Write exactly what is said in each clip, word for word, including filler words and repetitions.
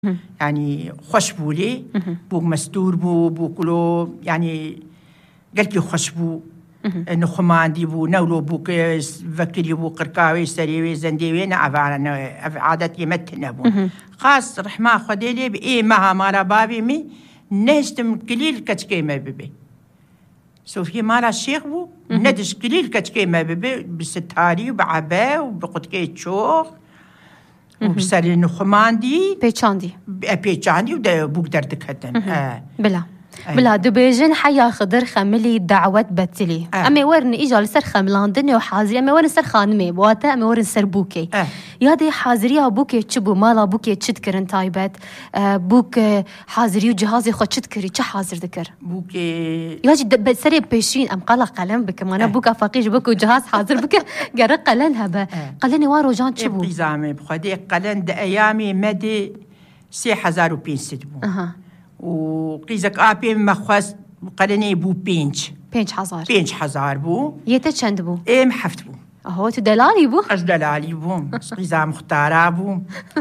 يعني خوش بو لي بو مستور بو بو كلو يعني قلت لي خوش بو انه خماندي بو نولو بو فكري بو قرقاوي سريوي زنديوي نعفانا عادتي متنا بو خاص رحمة خديلي بإيه مها مارا بابي مي نهشتم قليل كتكي ما ببي سوفي مارا الشيخ بو ندش قليل كتكي ما ببي بستاري وبعبا وبقتكي تشوخ وبسالي انه خماندي بيتشاندي بيتشاندي ودا بوك دردك هتن آه. بلا أي. بلا دبيجن حيا خضر خملي دعوت بتلي آه. أمي ورن إيجا لسر خملاندني وحاضري أمي ورن سر خانمي بواتا أمي ورن سر بوكي آه. يادي حاضريها بوكي تشبو مالا بوكي تشتكرن تايبت آه بوك حاضري وجهازي خو تشتكري تش حاضر ذكر بوكي ياجي دب سري بيشين أم قال قلم بك ما أنا آه. بوكا فقيج بوك وجهاز حاضر بك جرى قلنها با آه. قلني وارو جان تشبو إبقي بخدي قلن دا أيامي مدي سي حزار وبين ستبو أها وقيزك آبي مخواست قلني بو بينج بينج حزار بينج حزار بو يتا چند بو ايه محفت بو اهو تو دلالي بو اش دلالي بو قيزا مختارا بو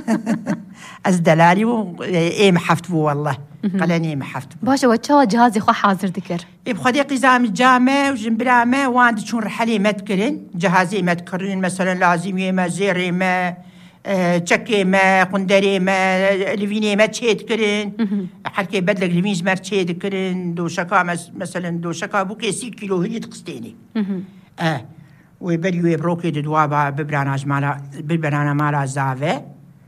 از دلالي بو ايه محفت بو والله قلني محفت بو باشا وچا جهازي خو حاضر ذكر ايه بخدي قيزا مجامع وجنبرامه واند شون رحلي متكرن جهازي متكرن مثلا لازم يما زيري ما چکه ما قندری ما لوینی ما چید کرن حرکه بدلک لوینج مر چید کرن دو شکا مثلا دو شکا بو که سی کیلو هیت قستینی اه و بریو بروکی دوابا ببراناج مالا ببرانا مالا زاوه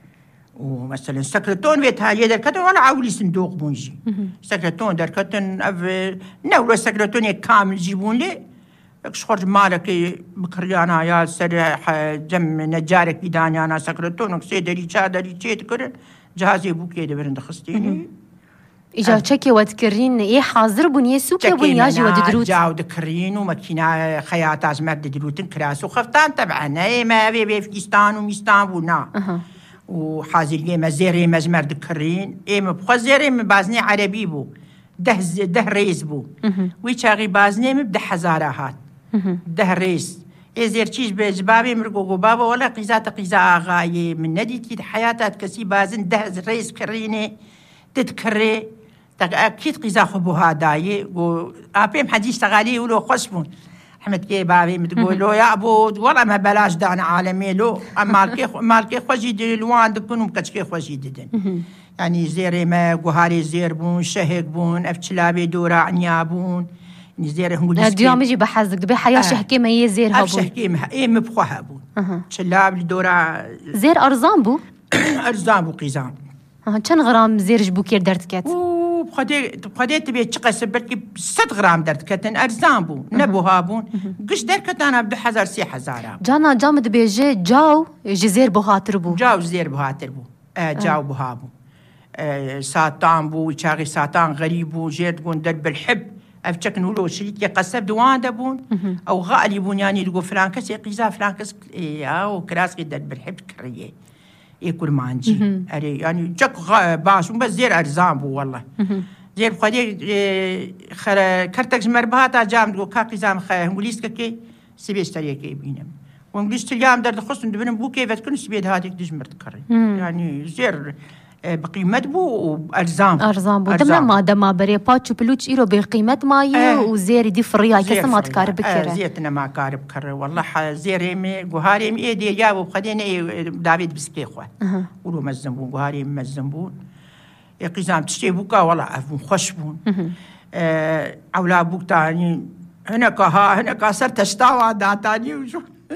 و مثلا سكرتون بيت هاي دركتن ولا عاولي صندوق بونجي سكرتون دركتن اف نولو سكرتون كامل جيبون لي شخرج مالك بكريانا يا سرح جم نجارك بداني أنا سكرتون سيدري شادري شيت كرن جهازي بوكي دبرند خستيني إجا تشكي وتكرين إيه حاضر بني سوق بني ياجي ودروت جاو دكرين وماكينة خياط أزمر دروتن كراس وخفتان طبعا إيه ما بي بي فيستان وميستان ونا أه. وحازر ما زيري مزمر دكرين إيه مبخو زيري بازني عربي بو ده ده ريز بو ويشاغي بازني مبدا حزارات ده ريس إزير تشيش بجبابي مرقو بابا ولا قيزات قيزا آغاية من نديتي حياتات كسي بازن ده ريس كريني تتكري أكيد قيزا خبو هاداي وآبيم حديث تغالي ولو خصبون أحمد كي بابي متقول له يا أبو والله ما بلاش دان عالمي له مالكي مالكي خوشي دي الوان دكونو مكتشكي خوشي ددن يعني زيري ما قهاري زير بون شهق بون أفتشلابي دورا عنيابون زير هم قولي اليوم يجي بحزك دبي حياة آه. شحكي ما يزير هابون شحكي ما إيه مبخوها بون أه. شلاب لدورا زير أرزان بو أرزان بو قيزان اه كان غرام زير جبو كير دردكت و بخدي بخدي تبي تشقى سبركي ست غرام دردكتن أرزان بو نبو هابون قش دركت أنا بدو حزار سي حزارة جانا جامد بيجي جاو يجي زير بهاتر بو جاو زير بهاتر بو آه جاو آه. بهابو آه ساتان بو يشاغي ساتان غريب بو جير تقول درب الحب أفتشك نقولوا شريك يقصب دوان دبون أو غالي بون يعني لقوا فرانكس يقيزا فرانكس إيه وكراس قدر بالحب كريه يكون مانجي أري يعني جك باش بس زير أرزان بو والله زير بخدي خر كرتك مرباطة جام تقول كاقيزا مخ إنجليز كي سبيش تريه كي بينام وإنجليز تليام درد خصن دبنم بو كيف تكون سبيد هذيك دجمر تكري يعني زير بقيمة بو وأرزان أرزان بو دم ما دم بري باتشو بلوتش إيرو بقيمة ماي آه وزير دي فريا كسر ما تكارب كره آه زيتنا ما كارب كره والله زير مي جوهاري مي إيه دي جابوا بخدينا إيه دافيد بسكيخوا أه. ولو مزنبون جوهاري مزنبون يقيزام تشتي بوكا والله أفون خشبون آه أولا بوك تاني هنا كها هنا كسر تشتاوا دا تاني وشو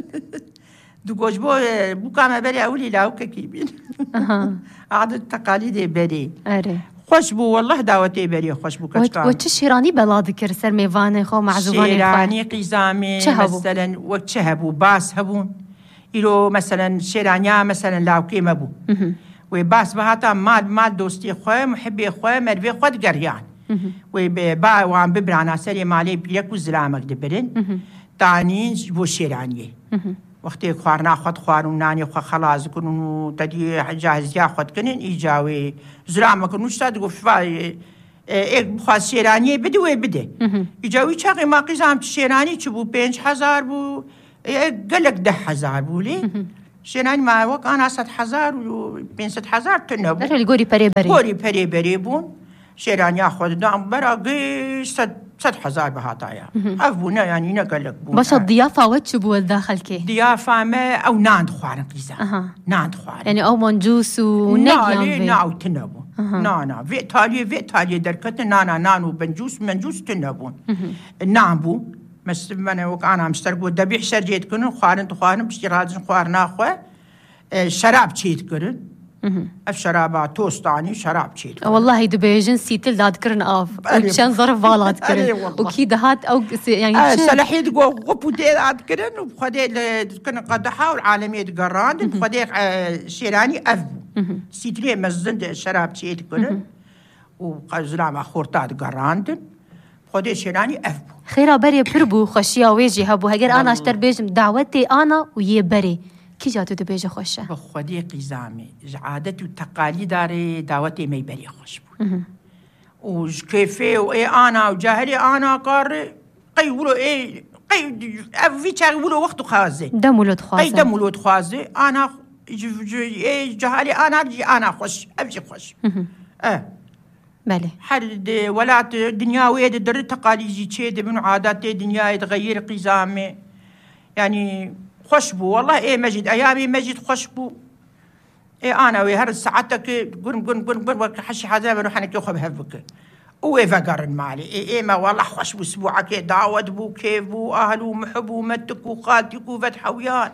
دوغوش بو بوكا ما بري أولي لاو كيبين عادة تقاليد بري أري خوش بو والله دعوتي بري خوش بو كشكان وش شيراني بلاد كر سر ميفاني خو معزوفاني شيراني قيزامي مثلا وشهبو باس هبون إلو مثلا شيرانيا مثلا لاوكي مبو وباس بهاتا مال مال دوستي خوي محبي خوي مربي خود قريان وبا وعم ببرانا سري مالي بيكو زلامك دبرن تاني بو شيراني وقتی خوارنا خود خوارون نانی خو خلاص کنون تدی جاهزیا خود کنن ایجاوی زرام کنون شد گفت وای ایک بخواست شیرانی بده و بده ایجاوی چاقی ما قیزام شیرانی چه بو پنج هزار بو گلک ده هزار بولی شيراني ما وك أنا ست حزار وبين ست حزار تنبو اللي قوري بري بري قوري بري بري بون شيراني ياخذ دام برا قيش ست ست حزار بهاتايا أفبونا يعني نقلك بون باش الضيافة وتشبو الداخل كي ضيافة ما أو ناند خوارن قيزا أها ناند خوارن يعني أو منجوس ونقيام في ناو تنبو نانا في إيطاليا في إيطاليا دركت نانا نانو بنجوس منجوس تنبون نامبو مس من وك أنا مشتركو دبيح شرجيت كنن خوارن تخوارن بشتراجن خوارن أخوة شراب تشيت كرن اف شرابات توستاني شراب تشيت والله دبيجن سيتل داد كرن اف وشان ظرف بالات كرن وكيد هات او يعني صلاحي تقول غبو دي داد كرن وبخدي كن قدحه والعالميه تقراند بخدي شيراني افبو سيتلي مزند شراب تشيت كرن وقزلام خورتات قراند بخدي شيراني افبو خيره بري بربو خشيا ويجي هبو هجر انا اشتر بيجم دعوتي انا ويا بري كي جاتو دبيجة خوشة؟ بخودي قيزامي عادة وتقاليد داري دعوتي ما يبري خوش بو وش كيفي وإيه أنا وجاهلي أنا قار قيولو إيه قي في تقولوا وقت خازي دم ولد خازي قي دم ولد خازي أنا ج ج إيه جاهلي أنا جي أنا خوش أبجي خوش آه بله حد ولات الدنيا ويد در تقاليد جي تشيد من عادات الدنيا يتغير قيزامي يعني خوشبو والله إيه مجد أيامي مجد خوشبو إيه أنا ويهر ساعتك قرن قرن قرن قرن حشي حزام بروح أنا كيخو بهفك وإيه فقرن مالي إيه إيه ما والله خوشبو أسبوعك دعوت بو كيف بو أهلو محبو متك وخالتك وفتح ويان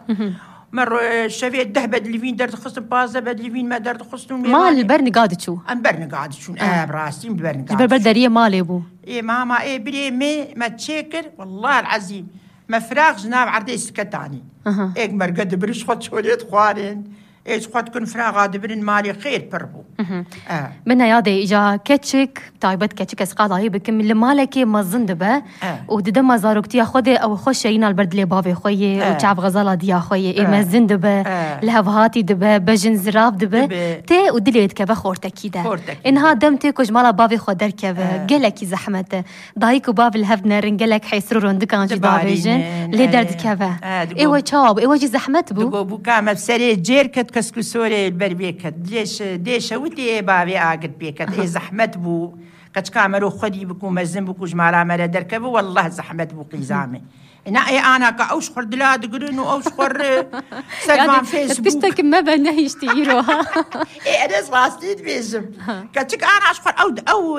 مرة شفيت دهبد اللي فين درت خصم بازة بد اللي فين ما درت خصم ما البرن قاعد شو أم برن قاعد شو آه براسي برن قاعد البر دريه مالي بو إيه ماما إيه بري مي ما تشكر والله العظيم مفراغ جناب عردي سكتاني أه. إيك مرقد بريش خد شوليت خوارين إيش خد كن فراغ دبرين مالي خير بربو آه. منها يادي إجا كتشك تايبت كتشك أسقاط هاي بكم اللي مالكي مزن دبا آه. وددا ما زاروكتي خدي أو خوش ينا البرد لي بابي خويه آه. وتعب غزالة ديا خويه إيه آه. مزن دبا آه. لهفهاتي دبا بجن زراف دبا دب. تي ودليت كبا خورتك كده إنها دمتي كوج مالا بابي خدر كبا قلكي زحمته ضايكو باب الهفنا رنقلك حيسرور عندكان جي بابي جن لي درد كبا آه. إيوه تشاب إيوه جي زحمت بو دقو بو كامل سري جيركت كسكو سوري البربيكت ليش ديش ودي بابي عقد بيكت إيه زحمت بو كتش كامرو خدي بكو مزن بكو جمارا مرا دركبو والله زحمت بو قيزامي إنا إيه أنا كأوش خور دلاد قرن وأوش خور سلمان فيسبوك تشتك ما بنا يشتيروها إيه أنا صاصتي بيزم كتشك أنا أشخر أو أو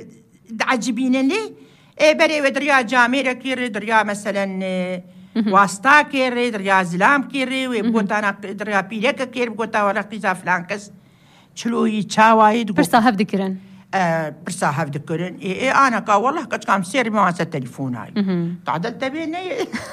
عجبين لي إيه بري ودريا جاميرا كير دريا مثلا واسطا كيري دريا زلام كيري ويبقوتا أنا دريا بيليكا كيري بقوتا ولا قيزا فلانكس شلوي تشاواي برسا هف ذكرن آه برسا هف ذكرن إيه إيه أنا كا والله كتش كام سير مواسا تليفون هاي تعدلت بيني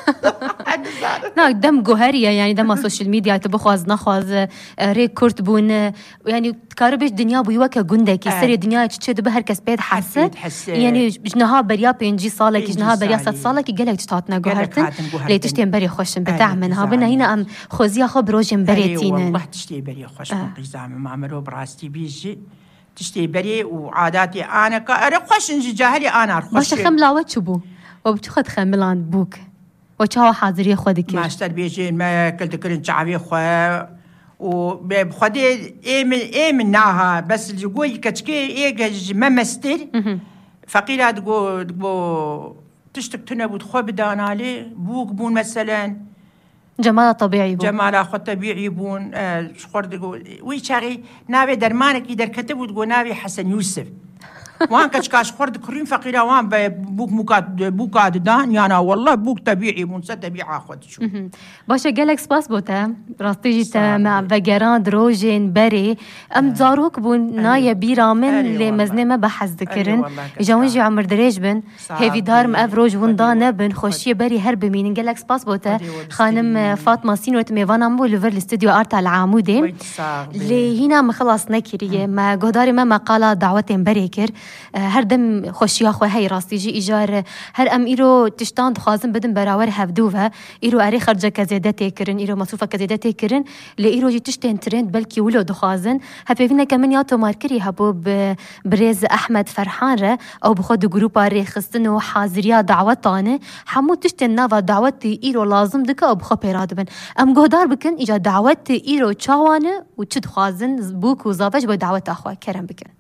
نا دم جوهرية يعني دم السوشيال ميديا تبخواز نخواز ريكورد بون يعني تكاربش دنيا بيوكا جندك يصير دنيا تشد بهر كسبيد حسة يعني جنها بريا بينجي صالك جنها بريا صد صالك يقلك تشتاتنا جوهرتن ليه تشتين بري خوش بتعملها بنا هنا أم خوزيا خب روجن بريتين والله تشتي بري خوش قيزام ما عمرو براستي بيجي تشتي بري وعاداتي أنا كأري خوش نجي جاهلي أنا خوش باش خملا وتشبو وبتخد خملان بوك وتشاو حاضرية خودك ما اشتر بيجي ما كل ذكرن شعبي خوا وبخدي إيه من إيه منها بس اللي يقول كتكي إيه ما مستر فقيلة تقول تقول تشتك تنبو تخو بدان عليه بوك بون مثلا جمال طبيعي بون جمال أخو طبيعي بون آه شخور تقول ويشاري نابي درمانك يدر كتب وتقول نابي حسن يوسف وان كشكاش خورد كريم فقيرة وان بوك مكاد بوكاد دان يانا والله بوك طبيعي مونسا طبيعة خود شو باشا قالك سباس بوتا راستيجي مع فقران دروجين بري ام زاروك بون نايا بيرا من اللي مزنة ما بحث ذكرن جاونجي عمر دريج بن هيفي دار مأفروج وندانا بن خوشي بري هرب مين قالك سباس بوتا خانم فاطمة سينوت ميفانا مو ليفر الاستوديو ارتا العامودي اللي هنا مخلص نكريه ما قداري ما مقالة دعوتين بريكر هر دم خوشیا خو هی راستی جی ایجار هر ام ایرو تشتان دخوازم بدن براور هفدوه ایرو اری خرجه کزیده تکرن ایرو مصروفه کزیده تکرن لی ایرو جی تشتین ترند بلکی ولو دخوازن هفیفینه کمن یاتو مارکری هبو برز احمد فرحان ره او بخود گروپا ریخستن و حاضریا دعوتانه همو تشتین ناوا دعوت ایرو لازم دکه او بخو پیراد بن ام گهدار بکن ایجا دعوت ایرو چاوانه و چه دخوازن بوک و زافج با دعوت اخواه کرم بکن.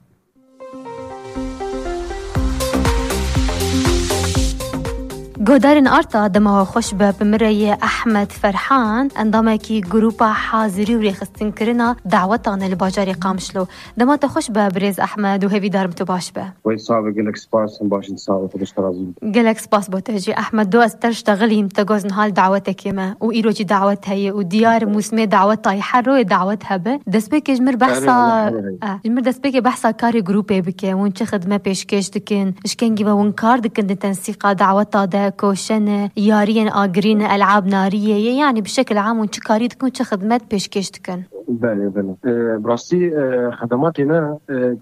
گودارن آرتا دما خوش به بمره احمد فرحان اندامه کی گروپا حاضری و ریخستن کرنا دعوتانه لباجاری قامشلو دما تا خوش به برز احمد و هیوی دارم تو باش به وی صاحب گلک سپاس هم باشین صاحب خودش ترازیم گلک سپاس با تجی احمد دو از ترشتغلیم تگوزن حال دعوتك ما و ایرو جی دعوت هی و دیار موسمه دعوت تای حرو دعوت هبه دست بک جمر بحثا جمر دست بک بحثا کاری گروپه بکه وون چه خدمه پیشکش دکن اشکنگی و ون کار دکن تنسیق دعوت ده كوشن يارين آگرين ألعاب نارية يعني بشكل عام وانت كاري تكون چه خدمات پیشکش دکن؟ بله بله براستی خدماتنا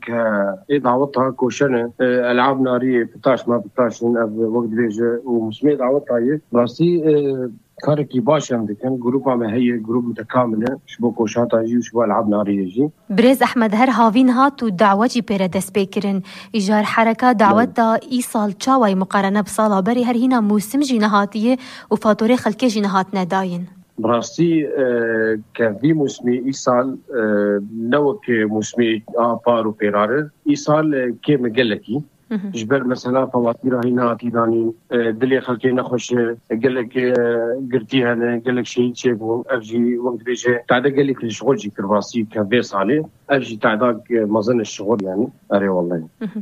كدعوتها كوشن ألعاب نارية بتاش ما بتاش من وقت بيجي ومسمي دعوتها براستی كاركي باش عندك كان جروب ما هي جروب متكامله شبو كوشاتا جي وشبو العاب ناريه جي بريز احمد هر هاوين هات ودعوتي بيردس بيكرن ايجار حركه دعوتها ايصال تشاوي مقارنه بصاله بري هر هنا موسم جي نهاتيه وفاتوري خلكي جي نهاتنا داين براسي آه كفي موسمي ايصال آه نوك موسمي ابارو بيرار ايصال كي مقلكي جبر مثلا فواتير هنا تيداني دلي خلكي نخش قال لك قرتيها قال لك شيء شيء افجي وقت بيجي تعدا قال لك الشغل جي كرباسي كبيس عليه افجي تعدا مازن الشغل يعني اري والله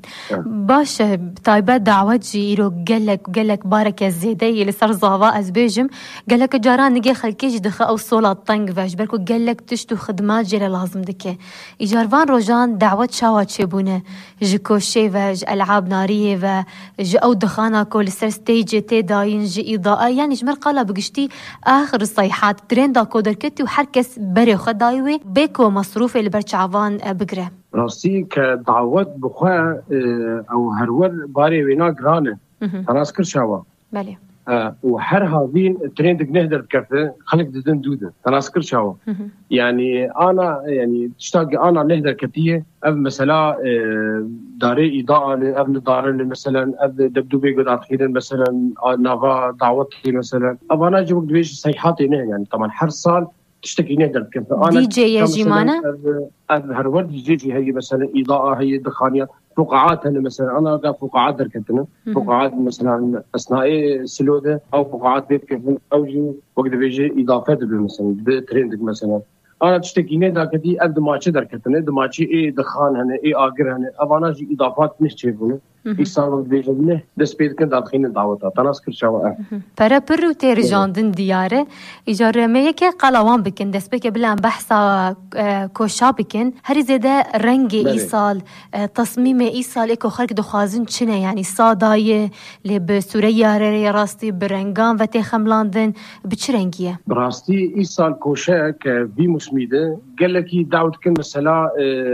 باش طيبات دعوات جي يرو قال لك قال لك بارك الزيدي اللي صار زافا از بيجم قال لك جاران نجي خلكي جي دخ او صولا طنق فاش بركو قال لك تشتو خدمات جي لازم دكه ايجارفان روجان دعوات شاوات شيبونه جيكو شيفاج العاب نارية و جي أو دخانا كل سر ستيج تي داين جي إضاءة يعني جمر قالا بقشتي آخر الصيحات تريندا كودر كتي وحركس بري خدايوي بيكو مصروف اللي برشعفان بقرة راسي كدعوات بخوا أو هرول باري وينا جرانة تناس كرشاوا بلي آه وحر هذين تريندك نهدر بكفة خلق ددن دودة تناسكر شاوا يعني أنا يعني تشتاق أنا نهدر كتية أب مثلا آه داري إضاءة أب ندار مثلا أب دبدوبي قد أخيرا مثلا نافا دعوتي مثلا أب أنا جوك دويش صيحاتي نه يعني طبعا حر صال تشتكي نهدر بكفة أنا دي جي يا جيمانا أب هرورد دي جي هي مثلا إضاءة هي دخانية فقاعات هنا مثلا انا قاعد فقاعات دركتنا فقاعات مثلا اثناء سلوده او فقاعات بيت كيف او جي وقت بيجي اضافات مثلا بترندك مثلا انا تشتكيني داكتي قد ما تشدر كتنه دماغي اي دخان هنا اي اجر هنا ابانا جي اضافات مش تشوفونه يصيروا بيجونه دسبيد كن داخلين دعوتها تناسكر شوا برا برو تيرجاندن دياره اجاره ميكه قلاوان بكن دسبك بلان بحثا كوشا بكن هري زيده رنگ ايصال تصميم ايصال اكو خلق دخازن چنه يعني صادايه اللي بسوريا ري راستي برنگان وتي خملاندن بچرنگيه براستي ايصال كوشا كبي مسميده قال لك دعوت كن مثلا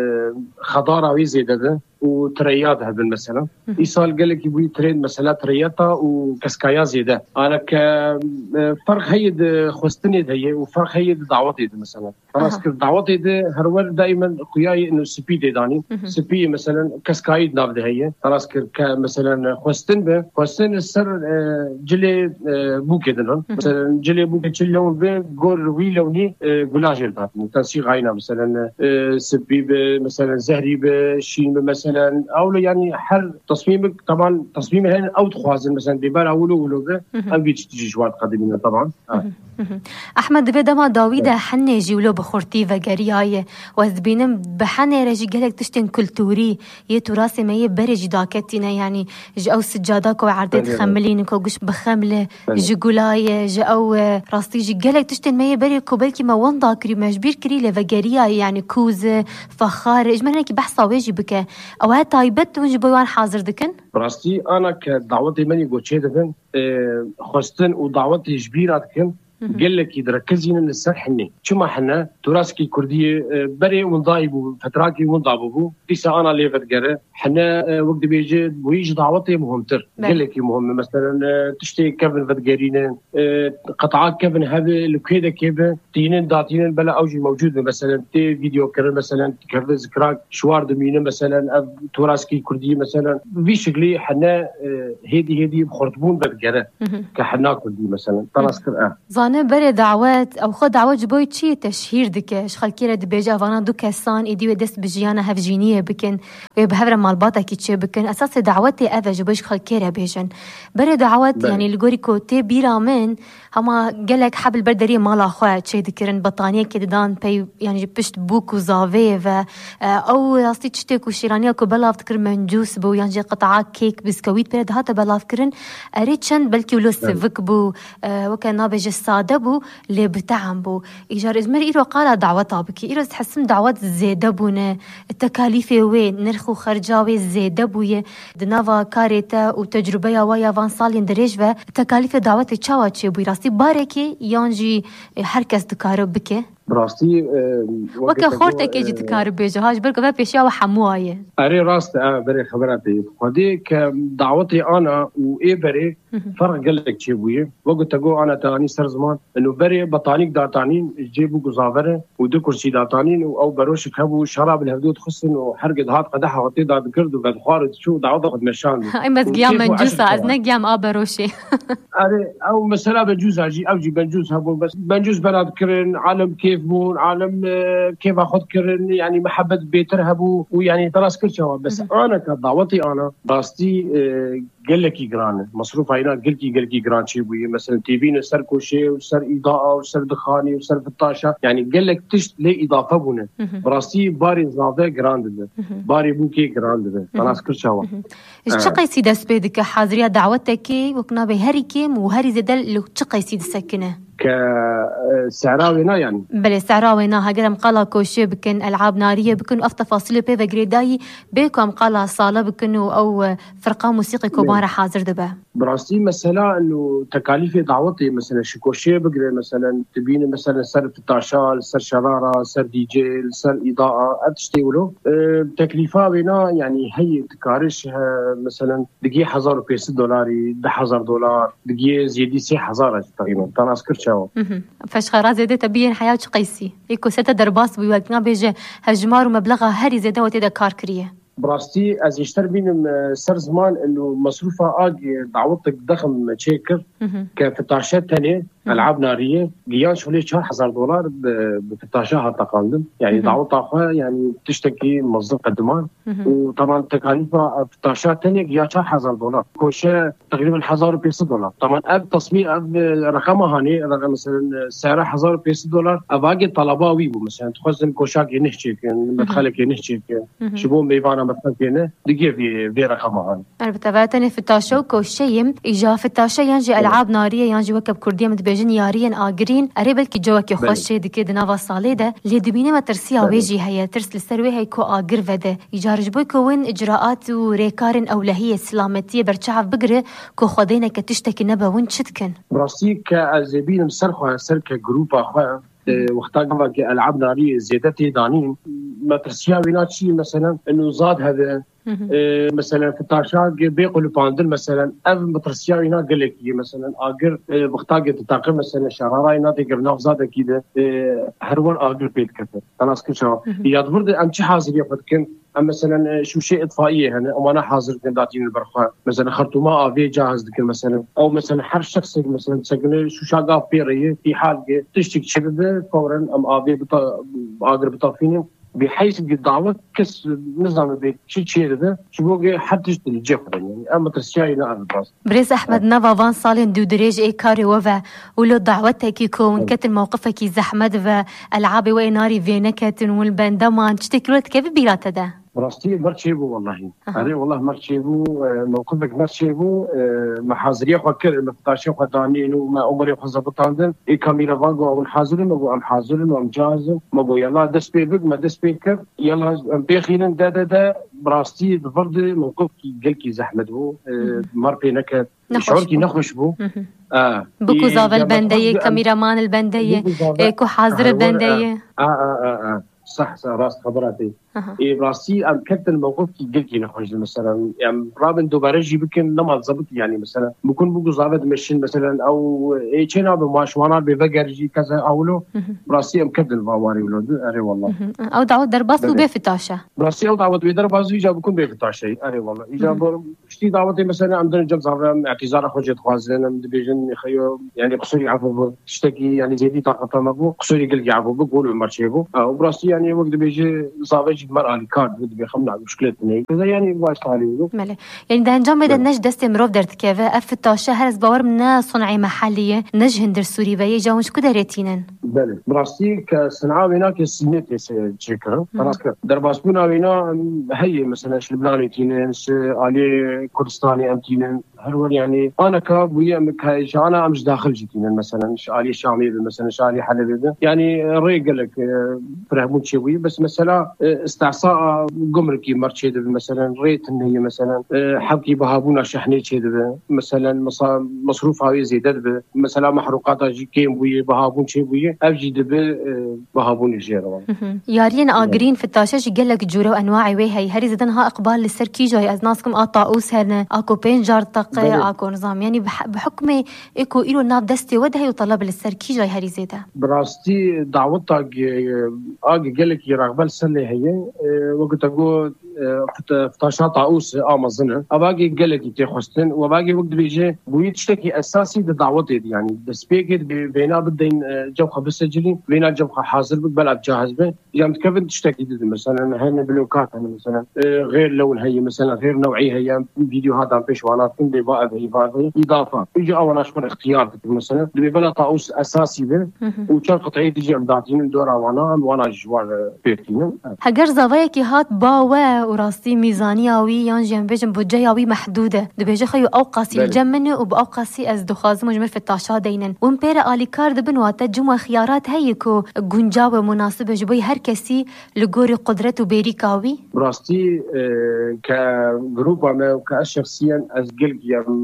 خضاره وي زيده وتريات هذا مثلا إيصال قال لك يبغي ترين مثلا ترياتا وكسكايا زيادة أنا كفرق هيد خوستني هي وفرق هيد دعوتي مثلا خلاص كل دعوتي ده هرول دائما قياي إنه سبي داني سبي مثلا كسكاي نافد هي خلاص كمثلا خوستن به خوستن السر جلي بوكدن مثلا جلي بوكد لون به جور ويلوني جلاجل بعد تنسيق عينا مثلا سبي مثلا زهري بشين مثلا أو يعني حر تصميمك طبعا تصميم هنا أو تخوازن مثلا بيبار أولو أولو به أم بيجي تجي جوات قديمين طبعا آه. أحمد بدما داويدا حنة جولو بخورتي وجرياية وذبينم بحنة رجي قالك تشتن كلتوري يتراسي ما يبرج داكتنا يعني جو سجادك وعردت خملينك وقش بخملة جولاية جو راستي جي قالك تشتن ما يبرج كوبلكي ما وندا كري مجبير كري لفجرياية يعني كوزة فخار إجمالا كي بحثا ويجي بك أو هات طيبت وجي بيوان حاضر دكن براستي أنا كدعوتي مني قوتشي دكن اه خستن ودعوتي جبيرة دكن قال لك يركزين السر حني شما حنا تراثكي كردية بري ونضايبو فتراكي ونضابو ديسا أنا اللي فدقره حنا وقت بيجي ويجي دعوتي مهمتر قال لك مهم مثلا تشتي كيفن فدقرين قطعات كيفن هذا الكيده كيف تينين داتين بلا أوجي موجود مثلا تي فيديو كرر مثلا كيف ذكراك شوار دمينه مثلا تراثكي كردية مثلا في شكلي حنا هيدي هيدي بخرطبون بدقره كحنا كردي مثلا تراثكر زانه بري دعوات او خد دعوات جبوي تشي تشهير دكش خلكيره دبيجا وانا دو كسان ايدي ودس بجيانا هفجينيه بكن وبهبره مالباتا كي تشي بكن اساس دعوتي اذا جبوش خلكيره بيجن بري دعوات يعني الجوريكو تي بيرامن هما قالك حبل بردري مال اخويا تشي ذكرن بطانيه كده دان بي يعني بشت بوك وزافي و او اصلي تشتكو شيرانيه كو بلا افتكر منجوس بو يعني قطعات كيك بسكويت برد هذا بلا فكرن اريتشن بلكي ولو سفك بو وكان نابج الساده بو اللي بتعم بو ايجار ازمر ايرو قال دعوتها بكي ايرو تحسم دعوات زياده بونه التكاليف وين نرخو خرجاوي زياده بويه دنافا كاريتا وتجربه ويا فان سالين دريجه التكاليف دعوات تشاوا تشي بو راستي باركي يانجي هركس دكارو بكي براستي وكا خورتك يجي تكارب بيجهاج بركة بيشيا وحمواية أري راست أنا بري خبراتي خدي كدعوتي أنا وإيه بري فرق قال لك شيء وقلت أقول أنا تاني سر زمان إنه بري بطانيك داتانين جيبوا جزافرة ودو كرسي داتانين أو بروش كابو شراب الهدود خصن وحرق هات قدحها وطي داد كرد وقد خارج شو دعوة قد مشان أي بس قيام منجوسة أزنك قيام آبروشي أري أو مثلا بنجوز أجي أو جي بنجوز هبون بس بنجوز بنات كرن عالم كيف بون عالم كيف أخذ كرن يعني محبة بيترهبوا ويعني تراس كل شيء بس أنا كدعوتي أنا باستي قال لك يقران مصروف هنا قال لك قال لك يقران شيء بوي مثلا تيفين سر كوشي وسر إضاءة وسر دخاني وسر فتاشة يعني قال لك تشت لي إضافة بونه براستي باري زافة جراند باري بوكي جراند تراس كل شيء إيش شقي سيد أسبيدك حاضرية دعوتك وكنا بهريكم وهري زدل لو شقي سيد سكنه كسعراوينا يعني بلي سعراوينا هاجر مقالة كوشي بكن ألعاب نارية بكن أفضل تفاصيل بيفا جريداي بيكم مقالة صالة بكنوا أو فرقة موسيقى كبارة حاضر دبا براستي مثلا إنه تكاليف دعوتي مثلا شكوشي بقري مثلا تبين مثلا سر فتاشال سر شرارة سر دي جي سر إضاءة أتشتيولو أه تكلفة بنا يعني هي تكارش مثلا دقيقة حزار وبيس دولاري ده حزار دولار دقيقة زيادة سي حزارة تقريبا تناسكر شو فاش خراز زيادة تبين حياة قيسي يكو ستة درباس بيوقنا بيجي هجمار ومبلغها هري زيادة وتدا كاركرية براستي از يشتر بين سر زمان انه مصروفها اجي دعوتك ضخم تشيكر كفتاشات ثانيه العاب ناريه قيان شغلي شهر حزار دولار بفتاشها تقاندم يعني دعوتها يعني تشتكي موظف قدمان وطبعا تكاليفها فتاشات ثانيه قيان شهر حزار دولار كوشه تقريبا حزار وبيس دولار طبعا اب تصميم اب رقمها هاني رقم مثلا سعرها حزار وبيس دولار اباقي طلباوي مثلا تخزن كوشاك ينحكي مدخلك ينحكي شبون بيبان مثلا دقيقة في في رقمها. أنا بتابعتني في التاشو كوشيم إجا في التاشو ينجي ألعاب نارية ينجي وكب كردية متبيجين يارين آجرين قريبا كي جواك يخش دكيد نافا صاليدة اللي دبيني ما ترسيها ويجي هي ترس للسروي هي كو آجر فده يجا رجبوي كوين إجراءات وريكارن أولهية سلامتية برشعف بقرة كو خدينا كتشتكي نبا وين شتكن. براسي كأزبين مسرخوا سرك جروب أخوان وقتها قبل ألعاب نارية زيادتي دانين ما ترسيها بينات شيء مثلا إنه زاد هذا إيه مثلا في التاشاق بيقولوا باندل مثلا أب مترسيها بينات قال لك مثلا آجر إيه وقتها تتاقم مثلا شرارة ينات يقر نافذة كده إيه هرول آجر بيت كتر أنا أسكت شو يادبرد أم شيء حاضر يفتكن أم مثلا شو شيء إطفائية هنا وأنا حاضر كنداتين البرخاء مثلا خرطومة أبي جاهز ذكر مثلا أو مثلا حر شخص مثلا سجن شو شاقة بيرية في حال تشتكي شبه فورا أم أبي بطا آجر بطافينه بحيث الدعوة كس نظام البيت شيء شيء هذا شو بقى حتى الجفرة يعني أما ترسياي نعرف بس بريز أحمد نافا فان صالين دو دريج إيه كاري وفا ولو دعوتك يكون كتل موقفك زحمة فا ألعابي وإناري فينكتن والبندمان تشتكلت كيف بيرات ده براستي مرتشيبو والله أنا والله مرتشيبو موقفك مرتشيبو محاضرية خكر مفتاشي خدانين وما عمري خزبطان إيه كاميرا فانجو أو الحاضرين أو أم حاضرين وأم جاهزين ما بو يلا دس بيبك ما دس بيكر يلا بيخيلن دا دا دا براستي بفرض موقف قلكي زحمة بو مر بينك شعورتي نخش بو آه بكو زاف البندية كاميرامان البندية إيكو حاضر البندية آه آه آه آه صح صح راس خبراتي إيه راسي أم كنت الموقف كي قلت نخرج مثلا يعني رابن دوباره جي بكن لما تزبط يعني مثلا بكون بقول زابد مشين مثلا أو إيه كنا بماشوانا بفجر جي كذا أولو راسي أم كنت الفواري ولود أري والله أو دعوة درباس بيفتاشة راسي أو دعوة بدرباس يجا بكون بيفتاشة أري والله يجا شتي دعوتي مثلا عم درج زابد اعتذار خرجت خوازنا من دبيجن خيو يعني قصري عفوا تشتكي يعني زيدي طاقة ما بو قصري قلقي عفوا بقول مرشيبو أو براسي يعني وقت بيجي صافي مرة الكارد بدي بيخمنا مشكلتني كذا يعني واش طالي ملي يعني ده انجام بدنا نج دستي مروف درت كيفا افتاشة هرس باور من صنعي محلية نج هندر سوري بيه جاونش كده ريتينن بله براستي كصنعاء وينا كسنتي تشيكر خلاص درباسبونا وينا هي مثلا لبناني تينن علي كردستاني امتينن هرول يعني انا كابويا مكايش انا مش داخل جيتينن مثلا علي شامي مثلا علي حلبي يعني ريقلك فرهمون شوي بس مثلا استعصاء قمركي مرشيد مثلا ريت ان هي مثلا حبكي بهابونا شحني شيد مثلا مصروف هاي زيدت مثلا محروقات جي كيم بوي بهابون شي بوي افجي دب بهابون الجيرو يارين اجرين في التاشش قال لك جوره وانواع وي هي هري زدنها اقبال للسركي جاي از ناسكم اطاوس هنا اكو بينجار طقه اكو نظام يعني بحكم اكو إلو ناب دستي ودها يطلب للسركي جاي هري زيده براستي دعوتك اجي قال لك يرغبل سنه هي وقت اقول فتاشات عوس امازون اباقي قال لك تخستن وباقي وقت بيجي ويتشتكي اساسي دعوتي يعني دسبيكت بينا بدين جوخه بسجلي بينا جوخه حاضر بلعب جاهز به يعني كيف تشتكي مثلا هنا بلوكات مثلا غير لون هي مثلا غير نوعيه هي فيديوهات عم بيشوانات كل بقى هي بعض اضافه يجي اول اشهر اختيار مثلا بيبلا طاوس اساسي به وكان قطعيه تجي عنداتين دورا وانا وانا جوار بيتين هجر زوايك هات باوا وراسي ميزانياوي يعني جنب بيجن بودجياوي محدوده دبيجي خيو اوقاسي الجمن وباوقاسي از دخاز مجمل في التاشا دينن ومبيرا الي كارد بنواتا جمع خيارات هيكو جنجاوه مناسبه جبي هر كسي لغوري قدرته بيريكاوي براستي اه كجروب انا وكشخصيا ازقل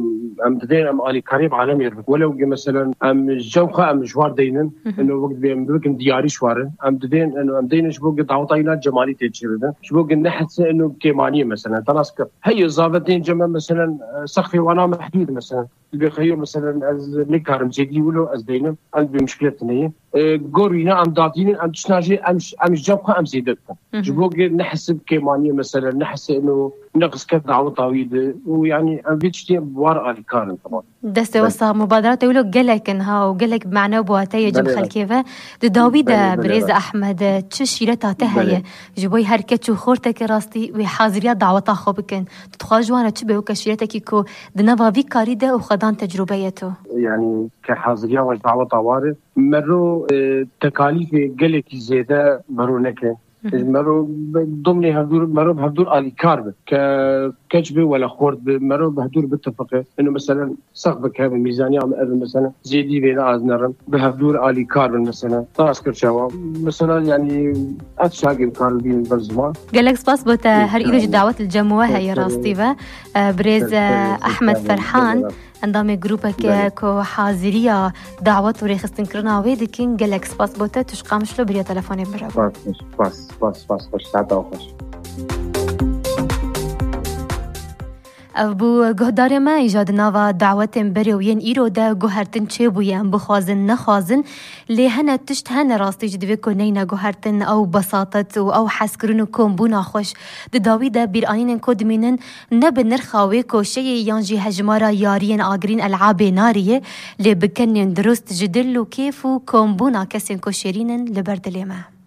ام دين ام الي قريب عالمي ولو مثلا ام جوخه ام جوار دينن انه وقت بيمكن دياري شوار ام دين انه ام دين شبوق دعوتينا جمالي تجربه شبوق نحس انه كيمانيه مثلا تناسك هي زابتين جمع مثلا سقفي وانا محدود مثلا بخيو مثلا از نكارم زيدي ولو از دينم عندي مشكله ثانيه غورينا ام داتين ام تشناجي ام ام جوخه ام زيدتها شبوق نحسب كيمانيه مثلا نحس انه نقص كذا عوطاويد ويعني ام فيتشتي بوار الكارن طبعا دسته وصا مبادرات يقولوا قالك انها وقالك معنا بواتي جم خلكيفه داويدا بريز احمد تشيرتها تهي جبوي هركتشو خورتك راستي وحاضريات دعوتها خوبكن تتخاجوانا تشبه وكشيرتك كو دنافا في كاريده وخدان تجربيته يعني كحاضريات ودعوتها وارد مرو تكاليف قالك زياده مرونك مرو ضمن هدور مرو بهدور آلي كارب ككجبه ولا خورد مرو بهدور باتفاق انه مثلا سقفك هذا الميزانيه عم مثلا زيدي بين ازنرم بهدور آلي كارب مثلا طاس كرشوا مثلا يعني اتشاقم كاربين بالزمان قال لك سباس بوتا هر ايدو دعوات الجموه هي راستيفا بريز احمد فرحان انضامي جروبك كو حاضريه دعوت وريخستن كرنا ويدكين قال لك سباس بوتا تشقامش له بريا تليفوني برا بس بس بس بس خوش تعال خوش ابو گهدار ما ایجاد نوا دعوت بروین ایرو ده گوهرتن چه بویم بخوازن نخوازن لهنا تشت هن راستی جدوی کنینا گوهرتن او بساطت و او حسکرن و کمبونا خوش دداوی ده بیرانین کدمینن نب نرخاوی کوشی یانجی هجمارا یارین آگرین العاب ناریه لبکنن درست جدل و کیف و کمبونا کسین کوشرینن لبردلیمه